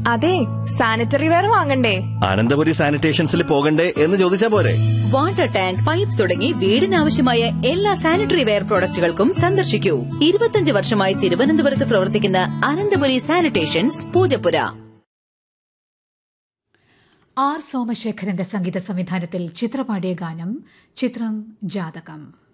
അതെ, sanitary ware വാങ്ങണ്ടേ? അനന്തപുരി സാനിറ്റേഷൻസിൽ പോകണ്ടേ എന്ന് ചോദിച്ചാ പോരെ? വാട്ടർ ടാങ്ക്, പൈപ്പ് തുടങ്ങി വീടിനാവശ്യമായ എല്ലാ സാനിറ്ററി വെയർ പ്രോഡക്റ്റുകൾക്കും സന്ദർശിക്കൂ. 25 വർഷമായി തിരുവനന്തപുരത്ത് പ്രവർത്തിക്കുന്ന അനന്തപുരി സാനിറ്റേഷൻസ്, പൂജപ്പുര. ആർ സോമശേഖരന്റെ സംഗീത സംവിധാനത്തിൽ ചിത്രപാടിയ ഗാനം ചിത്രം ജാതകം.